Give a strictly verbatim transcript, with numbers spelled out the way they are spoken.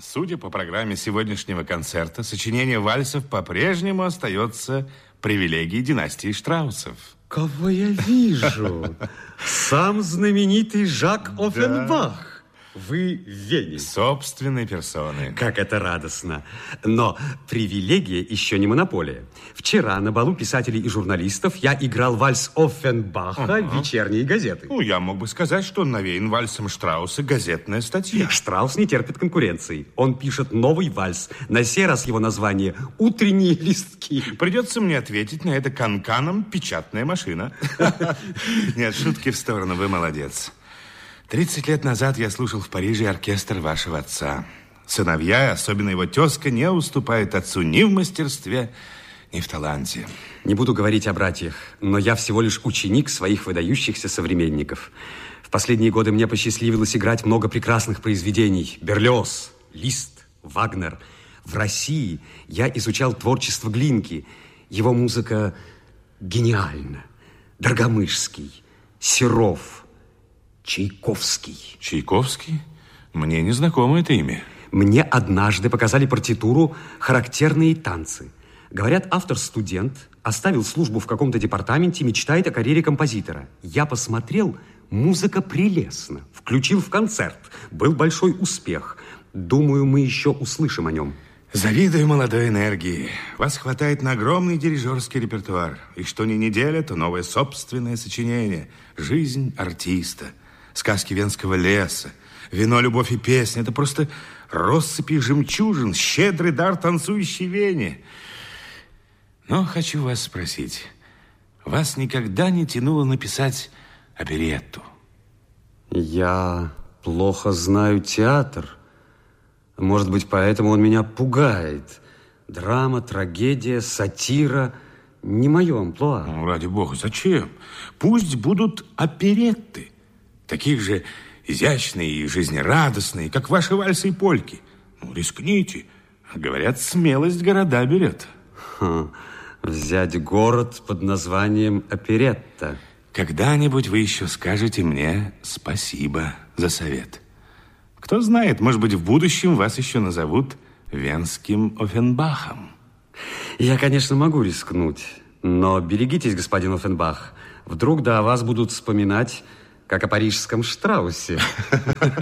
Судя по программе сегодняшнего концерта, сочинение вальсов по-прежнему остается привилегией династии Штраусов. Кого я вижу? Сам знаменитый Жак Оффенбах. Вы в Вене. Собственной персоны. Как это радостно. Но привилегия еще не монополия. Вчера на балу писателей и журналистов я играл вальс Оффенбаха uh-huh. в вечерние газеты. Ну, я мог бы сказать, что он навеян вальсом Штрауса газетная статья. Штраус не терпит конкуренции. Он пишет новый вальс. На сей раз его название «Утренние листки». Придется мне ответить на это канканом «Печатная машина». Нет, шутки в сторону, вы молодец. Тридцать лет назад я слушал в Париже оркестр вашего отца. Сыновья, особенно его тезка, не уступают отцу ни в мастерстве, ни в таланте. Не буду говорить о братьях, но я всего лишь ученик своих выдающихся современников. В последние годы мне посчастливилось играть много прекрасных произведений. Берлиоз, Лист, Вагнер. В России я изучал творчество Глинки. Его музыка гениальна. Драгомышский, Серов, Чайковский. Чайковский? Мне не знакомо это имя. Мне однажды показали партитуру «Характерные танцы». Говорят, автор-студент, оставил службу в каком-то департаменте, мечтает о карьере композитора. Я посмотрел, музыка прелестна. Включил в концерт. Был большой успех. Думаю, мы еще услышим о нем. Завидую молодой энергии. Вас хватает на огромный дирижерский репертуар. И что ни неделя, то новое собственное сочинение. Жизнь артиста. Сказки Венского леса, вино, любовь и песня. Это просто россыпи жемчужин, щедрый дар танцующей Вене. Но хочу вас спросить, вас никогда не тянуло написать оперетту? Я плохо знаю театр. Может быть, поэтому он меня пугает. Драма, трагедия, сатира – не мое амплуа. Ну, ради бога, зачем? Пусть будут оперетты. Таких же изящные и жизнерадостные, как ваши вальсы и польки. Ну, рискните. Говорят, смелость города берет. Ха, взять город под названием оперетта. Когда-нибудь вы еще скажете мне спасибо за совет. Кто знает, может быть, в будущем вас еще назовут Венским Оффенбахом. Я, конечно, могу рискнуть, но берегитесь, господин Оффенбах. Вдруг да о вас будут вспоминать как о парижском Штраусе.